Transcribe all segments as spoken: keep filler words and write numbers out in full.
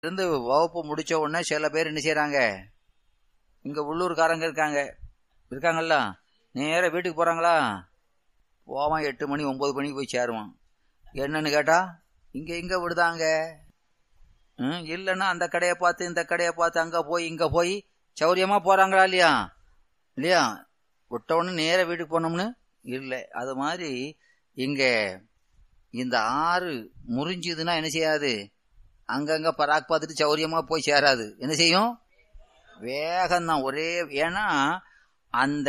இருந்து வகுப்பு முடிச்ச உடனே சில பேர் என்ன செய்யறாங்க, இங்க உள்ளூர்காரங்க இருக்காங்க இருக்காங்கல்ல, நேர வீட்டுக்கு போறாங்களா, போவான் எட்டு மணி ஒன்பது மணிக்கு போய் சேருவான். என்னன்னு கேட்டா இங்க இங்க விடுதாங்க, இல்லைன்னா அந்த கடையை பார்த்து இந்த கடையை பார்த்து அங்க போய் இங்க போய் சௌரியமா போறாங்களா இல்லையா இல்லையா விட்ட உடனே நேர வீட்டுக்கு போனோம்னு இல்லை. அது மாதிரி இங்க இந்த ஆறு முறிஞ்சுதுன்னா என்ன செய்யாது, அங்கங்க பராக் பார்த்துட்டு சௌரியமா போய் சேராது. என்ன செய்யும், வேகம்தான் ஒரே. ஏன்னா அந்த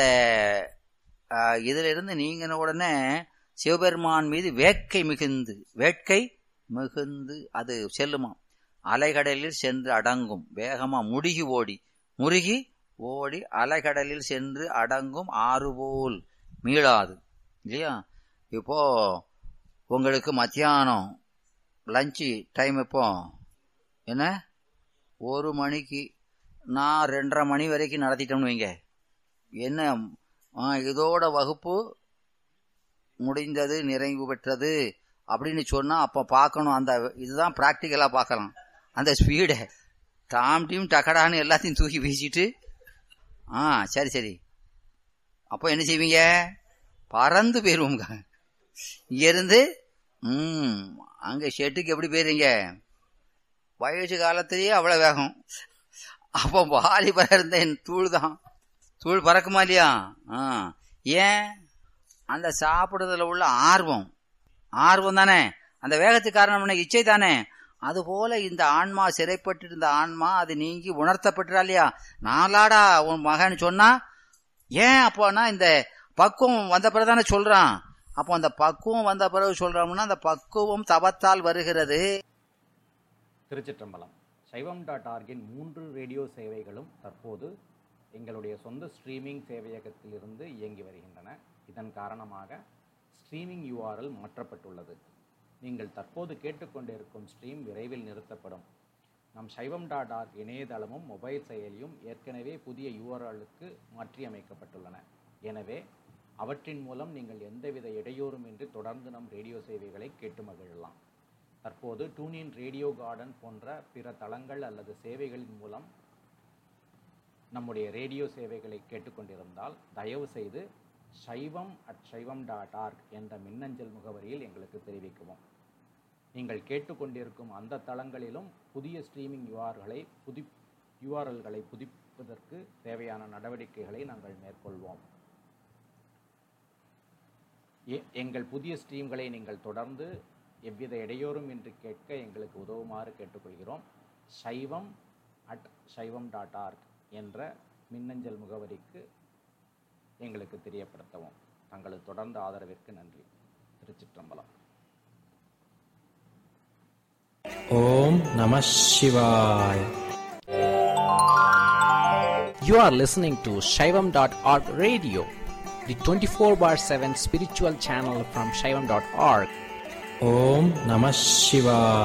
இதுல இருந்து நீங்கின உடனே சிவபெருமான் மீது வேட்கை மிகுந்து வேட்கை மிகுந்து அது செல்லுமா, அலைகடலில் சென்று அடங்கும். வேகமா முடுகி ஓடி முருகி ஓடி அலைகடலில் சென்று அடங்கும் ஆறு போல் மீளாது இல்லையா. இப்போ உங்களுக்கு மத்தியானம் லஞ்சு டைம் இப்போ என்ன ஒரு மணிக்கு, நான் ரெண்டரை மணி வரைக்கும் நடத்திட்டோம்னு வைங்க, என்ன இதோட வகுப்பு முடிந்தது நிறைவு பெற்றது அப்படின்னு சொன்னா அப்ப பார்க்கணும். அந்த இதுதான் பிராக்டிக்கலா பார்க்கலாம். அந்த ஸ்பீடை டாம் டீம் டக்கடான்னு எல்லாத்தையும் தூக்கி வீசிட்டு ஆ சரி சரி அப்போ என்ன செய்வீங்க, பறந்து போயிருவோங்க இங்க இருந்து. ம் அங்க ஷெட்டுக்கு எப்படி போயிருங்க, வயசு காலத்திலேயே அவ்வளவு வேகம். அப்போ வாலிபர இருந்த தூள் தான், தூள் பறக்குமா இல்லையா. ஆ ஏன், அந்த சாப்பிடுறதுல உள்ள ஆர்வம் ஆர்வம் தானே அந்த வேகத்துக்கு காரணம், இச்சை தானே. அதுபோல இந்த ஆன்மா சிறைப்பட்டு இருந்த ஆன்மா அது நீங்கி உணர்த்தப்பட்டுறா இல்லையா. நாளாடா உன் மகன் சொன்னா ஏன், அப்போனா இந்த பக்குவம் வந்த பிறகுதானே சொல்றான். அப்போ அந்த பக்குவம் வந்த பிறகு சொல்றோம்னா அந்த பக்குவம் தவத்தால் வருகிறது. திருச்சிற்றம்பலம். சைவம் டாட் ஆர்கின் மூன்று ரேடியோ சேவைகளும் தற்போது எங்களுடைய சொந்த ஸ்ட்ரீமிங் சேவையகத்திலிருந்து இயங்கி வருகின்றன. இதன் காரணமாக ஸ்ட்ரீமிங் யூஆர்எல் மாற்றப்பட்டுள்ளது. நீங்கள் தற்போது கேட்டுக்கொண்டிருக்கும் ஸ்ட்ரீம் விரைவில் நிறுத்தப்படும். நம் சைவம் டாட் ஆர்க் இணையதளமும் மொபைல் செயலியும் ஏற்கனவே புதிய யூஆர்எல்லுக்கு மாற்றியமைக்கப்பட்டுள்ளன. எனவே அவற்றின் மூலம் நீங்கள் எந்தவித இடையூறுமின்றி தொடர்ந்து நம் ரேடியோ சேவைகளை கேட்டு மகிழலாம். தற்போது டூனின் ரேடியோ கார்டன் போன்ற பிற தளங்கள் அல்லது சேவைகளின் மூலம் நம்முடைய ரேடியோ சேவைகளை கேட்டுக்கொண்டிருந்தால் தயவு செய்து சைவம் அட் சைவம் டாட் ஆர்க் என்ற மின்னஞ்சல் முகவரியில் எங்களுக்கு தெரிவிக்கவும். நீங்கள் கேட்டுக்கொண்டிருக்கும் அந்த தளங்களிலும் புதிய ஸ்ட்ரீமிங் யூஆர்களை புதி யூஆர்எல்களை புதுப்பிப்பதற்கு தேவையான நடவடிக்கைகளை நாங்கள் மேற்கொள்வோம். எங்கள் புதிய ஸ்ட்ரீம்களை நீங்கள் தொடர்ந்து எவ்வித இடையூறும் இன்றி கேட்க எங்களுக்கு உதவுமாறு கேட்டுக்கொள்கிறோம். சைவம் அட் சைவம் டாட் ஆர்க் என்ற மின்னஞ்சல் முகவரிக்கு எங்களுக்கு தெரியப்படுத்தவும். தங்களது தொடர்ந்த ஆதரவிற்கு நன்றி. திருச்சிற்றம்பலம். ஓம் நம சிவாய். You are listening to Shaivam dot org radio, the twenty-four bar seven spiritual channel from Shaivam dot org. Om Namah Shivaya.